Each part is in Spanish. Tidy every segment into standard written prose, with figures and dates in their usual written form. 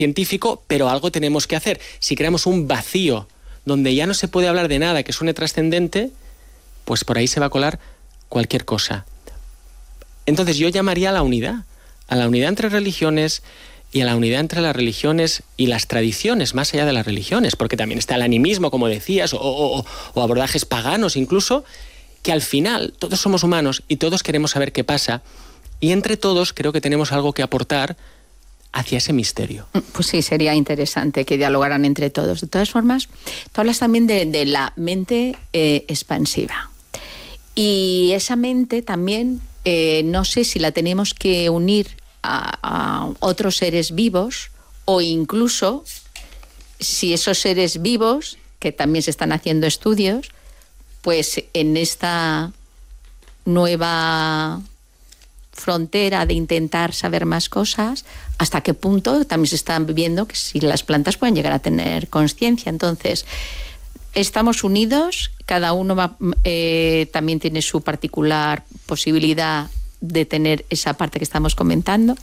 científico, pero algo tenemos que hacer. Si creamos un vacío donde ya no se puede hablar de nada que suene trascendente, pues por ahí se va a colar cualquier cosa. Entonces yo llamaría a la unidad entre religiones y a la unidad entre las religiones y las tradiciones, más allá de las religiones, porque también está el animismo, como decías, o abordajes paganos incluso, que al final todos somos humanos y todos queremos saber qué pasa, y entre todos creo que tenemos algo que aportar hacia ese misterio. Pues sí, sería interesante que dialogaran entre todos. De todas formas, tú hablas también de la mente expansiva. Y esa mente también, no sé si la tenemos que unir a otros seres vivos, o incluso si esos seres vivos, que también se están haciendo estudios, pues en esta nueva frontera de intentar saber más cosas, hasta qué punto también se están viendo que si las plantas pueden llegar a tener conciencia. Entonces, estamos unidos, cada uno también tiene su particular posibilidad de tener esa parte que estamos comentando.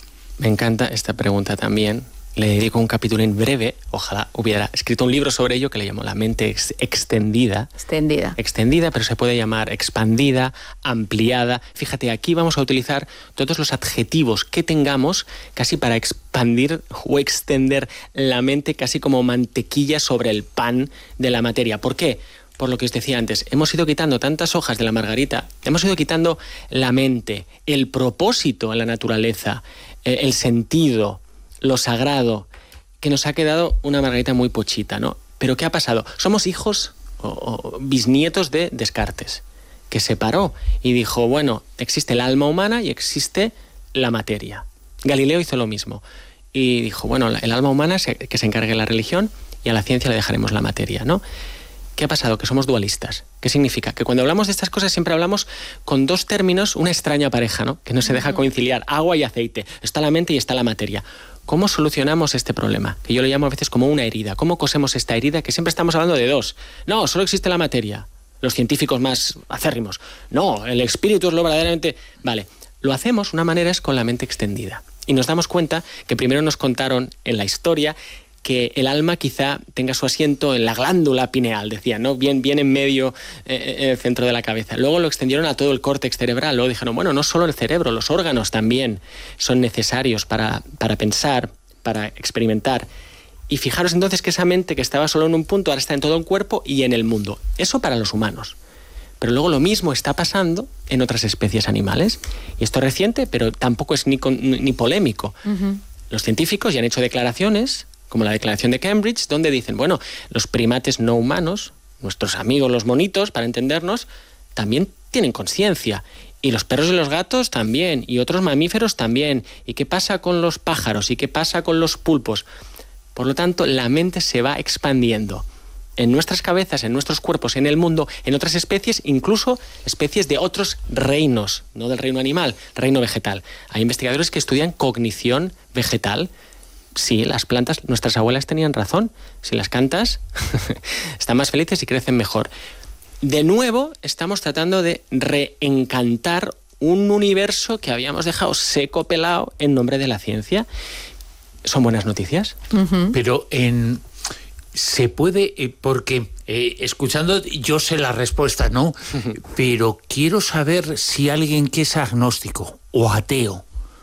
Me encanta esta pregunta también. Le dedico un capítulo en breve. Ojalá hubiera escrito un libro sobre ello que le llamo La mente extendida. Extendida, pero se puede llamar expandida, ampliada. Fíjate, aquí vamos a utilizar todos los adjetivos que tengamos casi para expandir o extender la mente, casi como mantequilla sobre el pan de la materia. ¿Por qué? Por lo que os decía antes, hemos ido quitando tantas hojas de la margarita, hemos ido quitando la mente, el propósito en la naturaleza, el sentido, lo sagrado, que nos ha quedado una margarita muy pochita, ¿no? Pero ¿qué ha pasado? Somos hijos o bisnietos de Descartes, que se paró y dijo, bueno, existe el alma humana y existe la materia. Galileo hizo lo mismo y dijo, bueno, el alma humana que se encargue de la religión y a la ciencia le dejaremos la materia, ¿no? ¿Qué ha pasado? Que somos dualistas. ¿Qué significa? Que cuando hablamos de estas cosas siempre hablamos con dos términos, una extraña pareja, ¿no? Que no se deja conciliar, agua y aceite. Está la mente y está la materia. ¿Cómo solucionamos este problema? Que yo lo llamo a veces como una herida. ¿Cómo cosemos esta herida? Que siempre estamos hablando de dos. No, solo existe la materia. Los científicos más acérrimos. No, el espíritu es lo verdaderamente... Vale, lo hacemos, una manera es con la mente extendida. Y nos damos cuenta que primero nos contaron en la historia que el alma quizá tenga su asiento en la glándula pineal, decían, ¿no? Bien en medio, en el centro de la cabeza. Luego lo extendieron a todo el córtex cerebral. Luego dijeron, bueno, no solo el cerebro, los órganos también son necesarios para pensar, para experimentar. Y fijaros entonces que esa mente que estaba solo en un punto ahora está en todo un cuerpo y en el mundo. Eso para los humanos. Pero luego lo mismo está pasando en otras especies animales. Y esto es reciente, pero tampoco es ni polémico. Uh-huh. Los científicos ya han hecho declaraciones, como la Declaración de Cambridge, donde dicen, bueno, los primates no humanos, nuestros amigos los monitos, para entendernos, también tienen conciencia. Y los perros y los gatos también, y otros mamíferos también. ¿Y qué pasa con los pájaros? ¿Y qué pasa con los pulpos? Por lo tanto, la mente se va expandiendo en nuestras cabezas, en nuestros cuerpos, en el mundo, en otras especies, incluso especies de otros reinos, no del reino animal, reino vegetal. Hay investigadores que estudian cognición vegetal. Sí, las plantas, nuestras abuelas tenían razón. Si las cantas, están más felices y crecen mejor. De nuevo, estamos tratando de reencantar un universo que habíamos dejado seco, pelado, en nombre de la ciencia. ¿Son buenas noticias? Uh-huh. Pero se puede, porque escuchando, yo sé la respuesta, ¿no? Uh-huh. Pero quiero saber si alguien que es agnóstico o ateo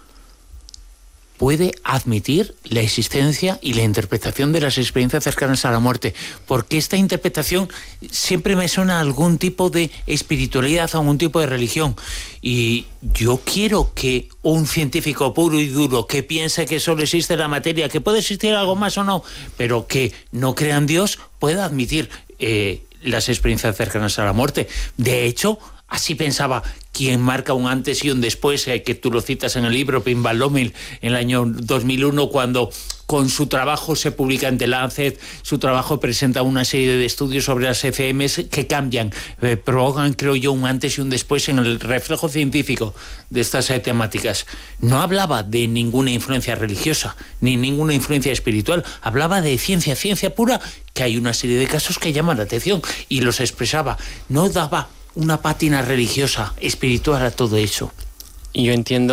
puede admitir la existencia y la interpretación de las experiencias cercanas a la muerte, porque esta interpretación siempre me suena a algún tipo de espiritualidad, a algún tipo de religión, y yo quiero que un científico puro y duro que piense que solo existe la materia, que puede existir algo más o no, pero que no crea en Dios, pueda admitir las experiencias cercanas a la muerte. De hecho, así pensaba quien marca un antes y un después, que tú lo citas en el libro, Pim Van Lommel, en el año 2001, cuando con su trabajo se publica en The Lancet, su trabajo presenta una serie de estudios sobre las ECMs que cambian, provocan, creo yo, un antes y un después en el reflejo científico de estas temáticas. No hablaba de ninguna influencia religiosa, ni ninguna influencia espiritual, hablaba de ciencia pura, que hay una serie de casos que llaman la atención, y los expresaba. No daba una pátina religiosa, espiritual a todo eso. Y yo entiendo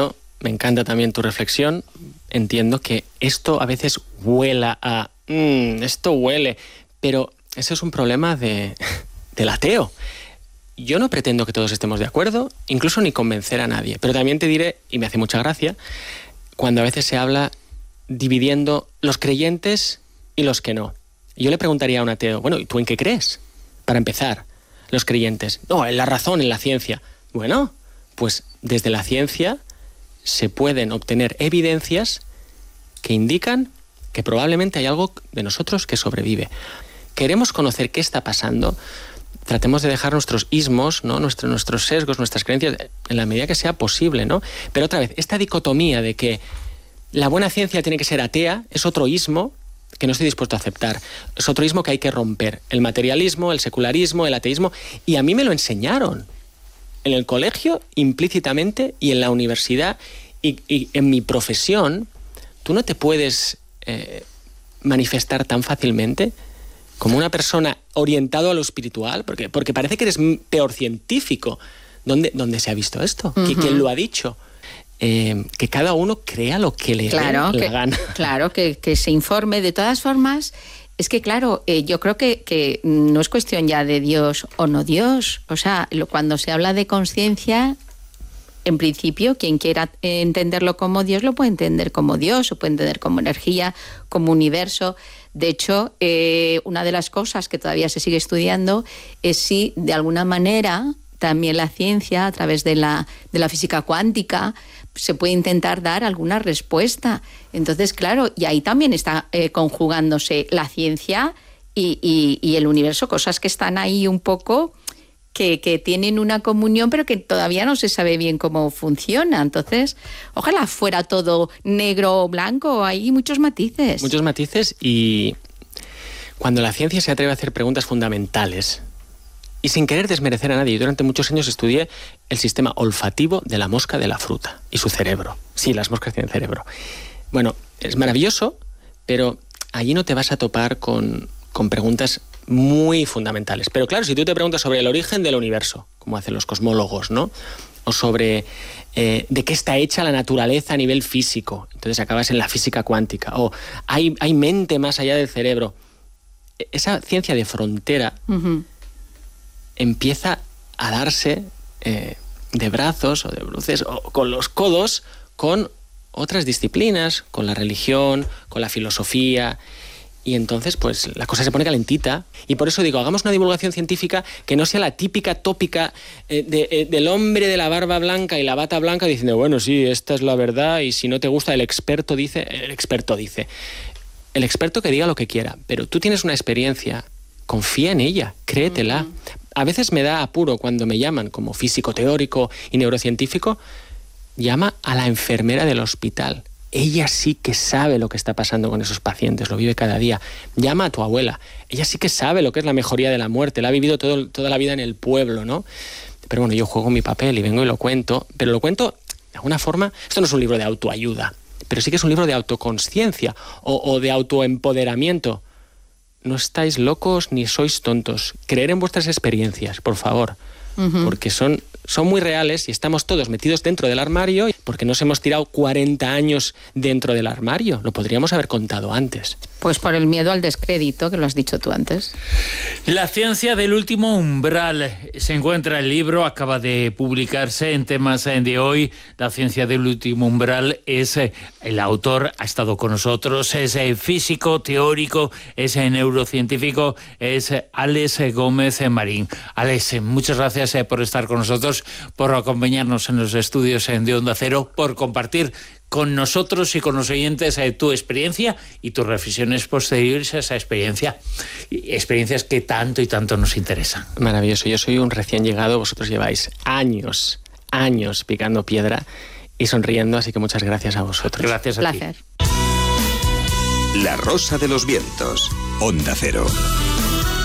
me encanta también tu reflexión. Entiendo que esto a veces huela a... esto huele, pero ese es un problema del ateo. Yo no pretendo que todos estemos de acuerdo, incluso ni convencer a nadie, pero también te diré, y me hace mucha gracia, cuando a veces se habla dividiendo los creyentes y los que no. Yo le preguntaría a un ateo, bueno, ¿y tú en qué crees? Para empezar, los creyentes. No, en la razón, en la ciencia. Bueno, pues desde la ciencia se pueden obtener evidencias que indican que probablemente hay algo de nosotros que sobrevive. Queremos conocer qué está pasando, tratemos de dejar nuestros ismos, ¿no? nuestros sesgos, nuestras creencias, en la medida que sea posible, ¿no? Pero otra vez, esta dicotomía de que la buena ciencia tiene que ser atea es otro ismo que no estoy dispuesto a aceptar. Es otro ismo que hay que romper. El materialismo, el secularismo, el ateísmo. Y a mí me lo enseñaron en el colegio, implícitamente, y en la universidad, y en mi profesión. Tú no te puedes manifestar tan fácilmente como una persona orientado a lo espiritual, porque parece que eres peor científico. ¿Dónde se ha visto esto? Uh-huh. ¿Quién lo ha dicho? Que cada uno crea lo que le dé la gana. Claro, que se informe. De todas formas, es que claro, yo creo que no es cuestión ya de Dios o no Dios. O sea, cuando se habla de conciencia, en principio, quien quiera entenderlo como Dios, lo puede entender como Dios, o puede entender como energía, como universo. De hecho, una de las cosas que todavía se sigue estudiando es si, de alguna manera, también la ciencia, a través de la física cuántica, se puede intentar dar alguna respuesta. Entonces, claro, y ahí también está conjugándose la ciencia y el universo, cosas que están ahí un poco, que tienen una comunión, pero que todavía no se sabe bien cómo funciona. Entonces, ojalá fuera todo negro o blanco, hay muchos matices. Muchos matices, y cuando la ciencia se atreve a hacer preguntas fundamentales, y sin querer desmerecer a nadie, durante muchos años estudié el sistema olfativo de la mosca de la fruta y su cerebro. Sí, las moscas tienen cerebro. Bueno, es maravilloso, pero allí no te vas a topar con preguntas muy fundamentales. Pero claro, si tú te preguntas sobre el origen del universo, como hacen los cosmólogos, ¿no? O sobre de qué está hecha la naturaleza a nivel físico, entonces acabas en la física cuántica. O hay mente más allá del cerebro. Esa ciencia de frontera... Uh-huh. Empieza a darse de brazos o de bruces o con los codos con otras disciplinas, con la religión, con la filosofía, y entonces pues la cosa se pone calentita. Y por eso digo, hagamos una divulgación científica que no sea la típica tópica del hombre de la barba blanca y la bata blanca diciendo, bueno, sí, esta es la verdad, y si no te gusta el experto dice. El experto que diga lo que quiera, pero tú tienes una experiencia, confía en ella, créetela. Uh-huh. A veces me da apuro cuando me llaman como físico teórico y neurocientífico. Llama a la enfermera del hospital. Ella sí que sabe lo que está pasando con esos pacientes, lo vive cada día. Llama a tu abuela. Ella sí que sabe lo que es la mejoría de la muerte, la ha vivido toda la vida en el pueblo, ¿no? Pero bueno, yo juego mi papel y vengo y lo cuento, pero lo cuento de alguna forma. Esto no es un libro de autoayuda, pero sí que es un libro de autoconsciencia o de autoempoderamiento. No estáis locos ni sois tontos. Creer en vuestras experiencias, por favor. Uh-huh. Porque son muy reales y estamos todos metidos dentro del armario porque nos hemos tirado 40 años dentro del armario. Lo podríamos haber contado antes. Pues por el miedo al descrédito, que lo has dicho tú antes. La ciencia del último umbral. Se encuentra el libro, acaba de publicarse en Temas de Hoy. La ciencia del último umbral es el autor, ha estado con nosotros, es físico, teórico, es neurocientífico, es Alex Gómez Marín. Alex, muchas gracias por estar con nosotros, por acompañarnos en los estudios de Onda Cero, por compartir con nosotros y con los oyentes tu experiencia y tus reflexiones posteriores a esa experiencia. Experiencias que tanto y tanto nos interesan. Maravilloso. Yo soy un recién llegado, vosotros lleváis años picando piedra y sonriendo, así que muchas gracias a vosotros. Gracias a ti. Placer. La Rosa de los Vientos, Onda Cero.